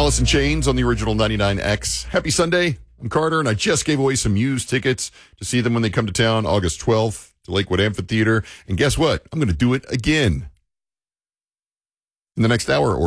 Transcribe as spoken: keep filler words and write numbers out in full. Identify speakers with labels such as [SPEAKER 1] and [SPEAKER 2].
[SPEAKER 1] Alice in Chains on the original ninety-nine X. Happy Sunday. I'm Carter, and I just gave away some used tickets to see them when they come to town August twelfth to Lakewood Amphitheater. And guess what? I'm going to do it again in the next hour or